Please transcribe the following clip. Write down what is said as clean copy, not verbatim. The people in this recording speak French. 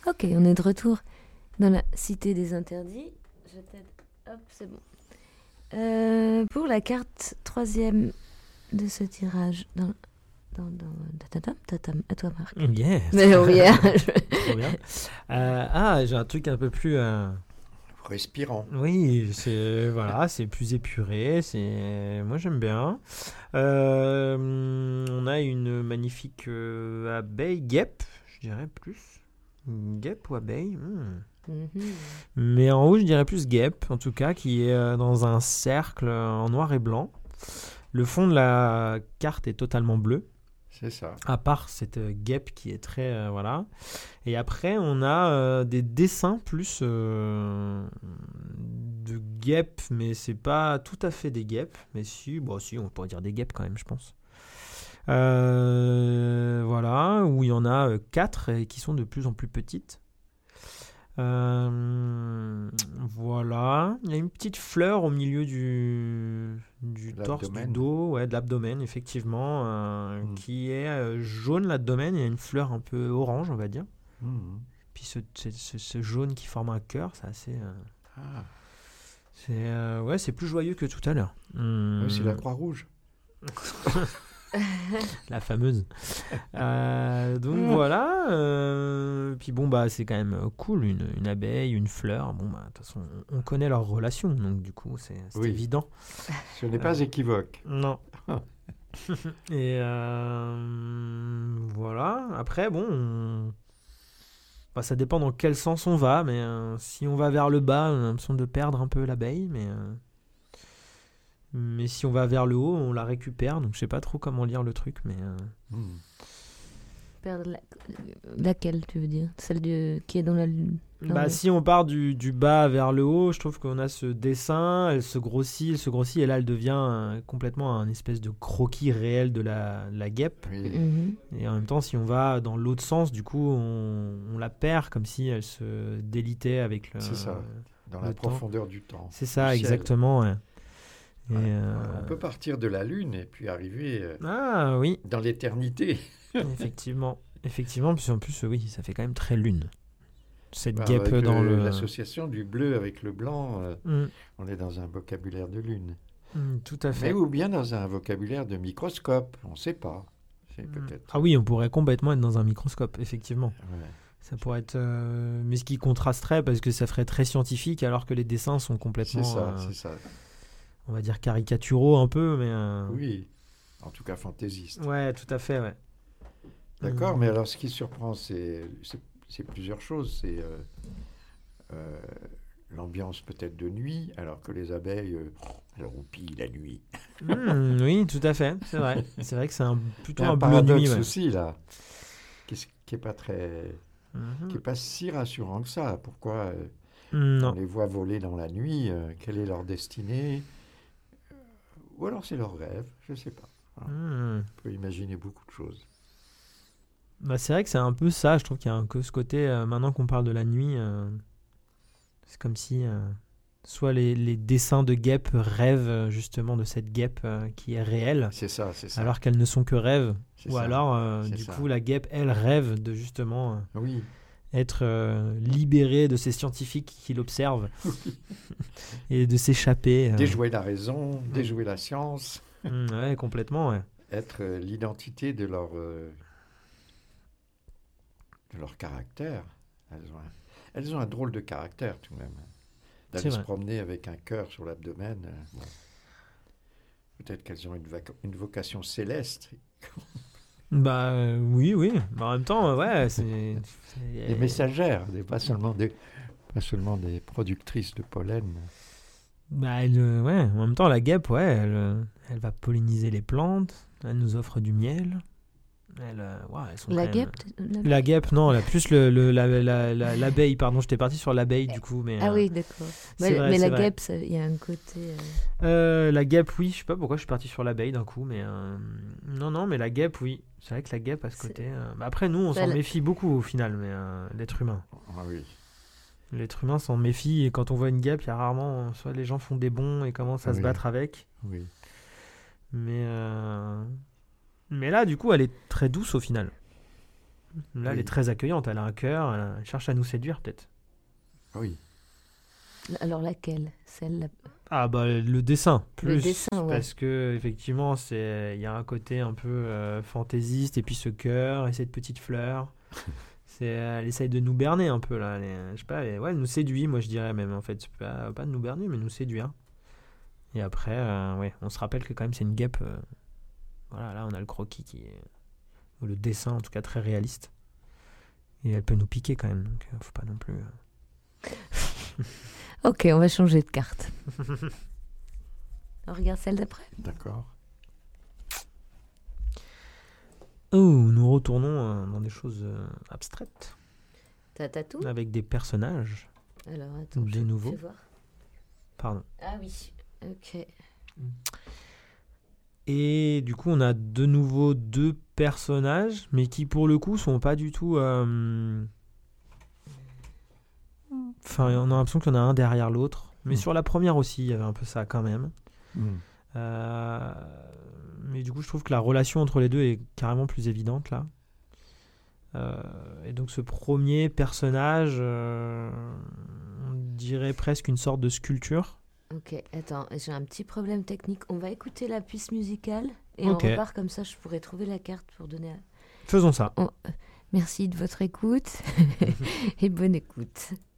Ok, on est de retour dans la cité des interdits. Je t'aide. Hop, c'est bon. Pour la carte 3e de ce tirage. Tatam, à toi, Marc. Yes. Mais oui, Trop bien. J'ai un truc un peu plus... Respirant. Oui, c'est plus épuré. Moi, j'aime bien. On a une magnifique abeille, guêpe, je dirais plus. Guêpe ou abeille Mais en haut, je dirais plus guêpe, en tout cas, qui est dans un cercle en noir et blanc. Le fond de la carte est totalement bleu. C'est ça. À part cette guêpe qui est très... voilà. Et après, on a des dessins plus de guêpes, mais c'est pas tout à fait des guêpes. Mais si, on pourrait dire des guêpes quand même, je pense. Voilà, où il y en a 4 et qui sont de plus en plus petites. Voilà, il y a une petite fleur au milieu du torse, du dos, de l'abdomen, effectivement, qui est jaune, l'abdomen. Il y a une fleur un peu orange, on va dire. Puis ce jaune qui forme un cœur, c'est assez... c'est plus joyeux que tout à l'heure. Oui, c'est la Croix-Rouge. La fameuse. Donc voilà. Puis c'est quand même cool, une abeille, une fleur. De toute façon, on connaît leur relation, donc du coup, c'est évident. Ce n'est pas équivoque. Non. Et voilà. Après, ça dépend dans quel sens on va, mais si on va vers le bas, on a l'impression de perdre un peu l'abeille, mais si on va vers le haut, on la récupère. Donc je sais pas trop comment lire le truc, mais... Perdre laquelle, tu veux dire? Celle qui est dans la lune? Si on part du bas vers le haut, je trouve qu'on a ce dessin, elle se grossit, et là elle devient complètement un espèce de croquis réel de la guêpe. Oui. Et en même temps, si on va dans l'autre sens, du coup, on la perd comme si elle se délitait avec le... C'est ça, dans la profondeur du temps. C'est ça, exactement, ouais. On peut partir de la Lune et puis arriver dans l'éternité. Effectivement, puis en plus, oui, ça fait quand même très lune. Cette guêpe dans l'association du bleu avec le blanc, on est dans un vocabulaire de lune. Tout à fait. Mais ou bien dans un vocabulaire de microscope, on ne sait pas. C'est peut-être... Ah oui, on pourrait complètement être dans un microscope, effectivement. Ouais. Ça pourrait être... Mais ce qui contrasterait, parce que ça ferait très scientifique, alors que les dessins sont complètement... C'est ça. On va dire caricaturaux un peu, mais... Oui, en tout cas fantaisiste. Ouais, tout à fait, ouais. D'accord, mais alors ce qui surprend, c'est plusieurs choses. C'est l'ambiance peut-être de nuit, alors que les abeilles, elles roupillent la nuit. Oui, tout à fait, c'est vrai. C'est vrai que c'est plutôt un bleu paradoxe nuit. Ouais. Aussi, là, qui n'est pas très... qui n'est pas si rassurant que ça. Pourquoi on les voit voler dans la nuit? Quelle est leur destinée? Ou alors c'est leur rêve, je ne sais pas. On peut imaginer beaucoup de choses. C'est vrai que c'est un peu ça, je trouve qu'il y a un peu ce côté, maintenant qu'on parle de la nuit, c'est comme si soit les dessins de guêpes rêvent justement de cette guêpe qui est réelle, c'est ça. Alors qu'elles ne sont que rêves, ou ça. alors du coup la guêpe, elle rêve de justement être libérée de ces scientifiques qui l'observent et de s'échapper. Déjouer la raison, déjouer la science. Ouais, complètement, ouais. Être l'identité de leur caractère. Elles ont un drôle de caractère tout de même. D'aller se promener avec un cœur sur l'abdomen. Peut-être qu'elles ont une vocation céleste. Oui. En même temps, c'est... Des messagères, pas seulement des productrices de pollen. En même temps, la guêpe, elle va polliniser les plantes, elle nous offre du miel. Elles sont la guêpe, non, plus l'abeille, pardon, j'étais parti sur l'abeille du coup. Mais, oui, d'accord. Mais la guêpe, il y a un côté... La guêpe, oui, je sais pas pourquoi je suis parti sur l'abeille d'un coup, mais non, mais la guêpe, oui. C'est vrai que la guêpe a ce côté... Après, nous, on s'en méfie beaucoup au final, mais l'être humain. Ah oui. L'être humain s'en méfie, et quand on voit une guêpe, il y a rarement... soit les gens font des bonds et commencent à se battre avec. Oui. Mais là, du coup, elle est très douce au final. Là, elle est très accueillante. Elle a un cœur. Elle cherche à nous séduire, peut-être. Oui. Alors laquelle? Celle-là? Ah bah le dessin plus. Le dessin, ouais. Parce que effectivement, il y a un côté un peu fantaisiste et puis ce cœur et cette petite fleur. Elle essaye de nous berner un peu là. Je sais pas. Elle nous séduit, moi je dirais même en fait. Pas de nous berner, mais nous séduire. Et après, on se rappelle que quand même c'est une guêpe. Voilà, là on a le croquis ou le dessin en tout cas très réaliste. Et elle peut nous piquer quand même, donc faut pas non plus. Ok, on va changer de carte. On regarde celle d'après. D'accord. Oh, nous retournons dans des choses abstraites. T'as tout? Avec des personnages. Alors, attends. De nouveau. Fais voir. Pardon. Ah oui, ok. Et du coup, on a de nouveau 2 personnages, mais qui pour le coup sont pas du tout. Enfin, on a l'impression qu'il y en a un derrière l'autre. Mais sur la première aussi, il y avait un peu ça quand même. Mais du coup, je trouve que la relation entre les deux est carrément plus évidente là. Et donc, ce premier personnage, on dirait presque une sorte de sculpture. Ok, attends, j'ai un petit problème technique. On va écouter la piste musicale et on repart comme ça. Je pourrais trouver la carte pour donner. Faisons ça. Merci de votre écoute et bonne écoute.